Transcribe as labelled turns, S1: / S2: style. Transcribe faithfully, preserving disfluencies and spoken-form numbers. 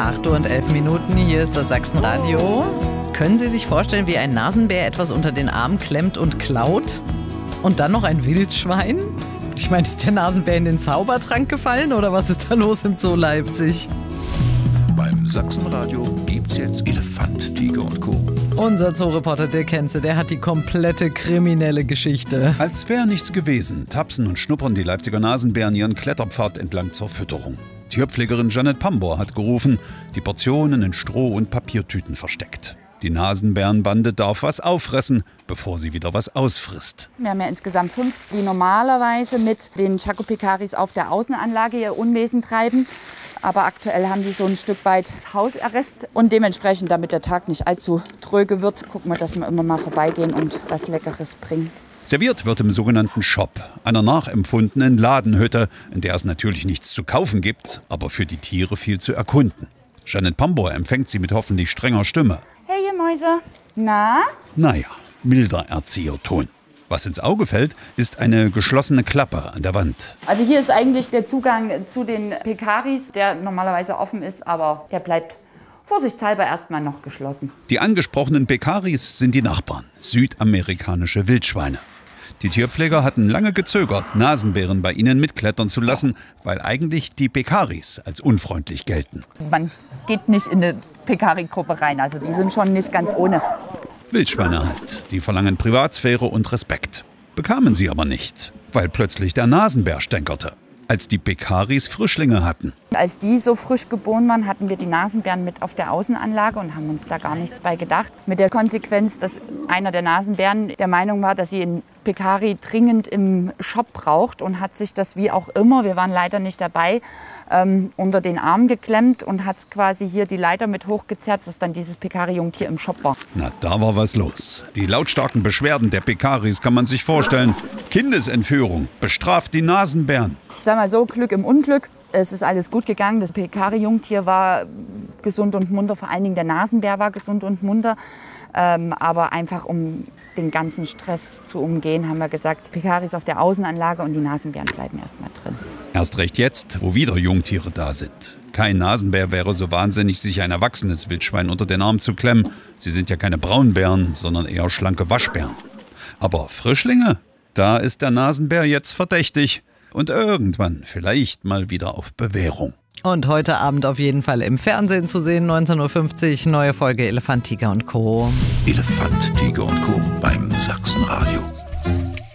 S1: acht Uhr und elf Minuten, hier ist das Sachsenradio. Können Sie sich vorstellen, wie ein Nasenbär etwas unter den Arm klemmt und klaut? Und dann noch ein Wildschwein? Ich meine, ist der Nasenbär in den Zaubertrank gefallen oder was ist da los im Zoo Leipzig?
S2: Beim Sachsenradio gibt's jetzt Elefant, Tiger und Co.
S1: Unser Zooreporter Dirk Henze, der hat die komplette kriminelle Geschichte.
S3: Als wäre nichts gewesen, tapsen und schnuppern die Leipziger Nasenbären ihren Kletterpfad entlang zur Fütterung. Tierpflegerin Janet Pambor hat gerufen, die Portionen in Stroh- und Papiertüten versteckt. Die Nasenbärenbande darf was auffressen, bevor sie wieder was ausfrisst.
S4: Wir haben ja insgesamt fünf, die normalerweise mit den Chacopekaris auf der Außenanlage ihr Unwesen treiben. Aber aktuell haben die so ein Stück weit Hausarrest. Und dementsprechend, damit der Tag nicht allzu tröge wird, gucken wir, dass wir immer mal vorbeigehen und was Leckeres bringen.
S3: Serviert wird im sogenannten Shop, einer nachempfundenen Ladenhütte, in der es natürlich nichts zu kaufen gibt, aber für die Tiere viel zu erkunden. Janet Pambor empfängt sie mit hoffentlich strenger Stimme.
S4: Hey, ihr Mäuse. Na?
S3: Naja, milder Erzieherton. Was ins Auge fällt, ist eine geschlossene Klappe an der Wand.
S4: Also hier ist eigentlich der Zugang zu den Pekaris, der normalerweise offen ist, aber der bleibt vorsichtshalber erstmal noch geschlossen.
S3: Die angesprochenen Pekaris sind die Nachbarn, südamerikanische Wildschweine. Die Tierpfleger hatten lange gezögert, Nasenbären bei ihnen mitklettern zu lassen, weil eigentlich die Pekaris als unfreundlich gelten.
S4: Man geht nicht in eine Pekari-Gruppe rein, also die sind schon nicht ganz ohne.
S3: Wildschweine halt, die verlangen Privatsphäre und Respekt. Bekamen sie aber nicht, weil plötzlich der Nasenbär stänkerte, als die Pekaris Frischlinge hatten.
S4: Als die so frisch geboren waren, hatten wir die Nasenbären mit auf der Außenanlage und haben uns da gar nichts bei gedacht. Mit der Konsequenz, dass einer der Nasenbären der Meinung war, dass sie einen Pekari dringend im Shop braucht und hat sich das wie auch immer, wir waren leider nicht dabei, ähm, unter den Arm geklemmt und hat quasi hier die Leiter mit hochgezerrt, dass dann dieses Pekari-Jungtier im Shop war.
S3: Na, da war was los. Die lautstarken Beschwerden der Pekaris kann man sich vorstellen. Kindesentführung bestraft die Nasenbären.
S4: Ich sag mal so, Glück im Unglück. Es ist alles gut gegangen. Das Pekari-Jungtier war gesund und munter. Vor allen Dingen der Nasenbär war gesund und munter. Ähm, aber einfach um den ganzen Stress zu umgehen, haben wir gesagt, Pekaris auf der Außenanlage und die Nasenbären bleiben erstmal drin.
S3: Erst recht jetzt, wo wieder Jungtiere da sind. Kein Nasenbär wäre so wahnsinnig, sich ein erwachsenes Wildschwein unter den Arm zu klemmen. Sie sind ja keine Braunbären, sondern eher schlanke Waschbären. Aber Frischlinge? Da ist der Nasenbär jetzt verdächtig. Und irgendwann vielleicht mal wieder auf Bewährung.
S1: Und heute Abend auf jeden Fall im Fernsehen zu sehen, neunzehn Uhr fünfzig, neue Folge Elefant, Tiger und Co.
S2: Elefant, Tiger und Co. beim Sachsenradio.